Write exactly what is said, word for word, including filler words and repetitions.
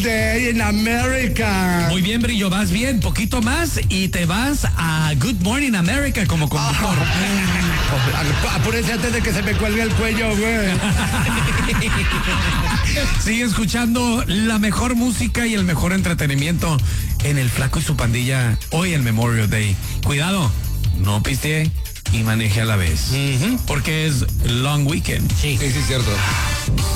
Day in America. Muy bien, Brillo, vas bien, poquito más y te vas a Good Morning America como conductor. Oh, apúrese antes de que se me cuelgue el cuello, güey. Sigue escuchando la mejor música y el mejor entretenimiento en El Flaco y su Pandilla hoy en Memorial Day. Cuidado, no pistee y maneje a la vez. Uh-huh. Porque es Long Weekend. Sí, sí, sí, cierto.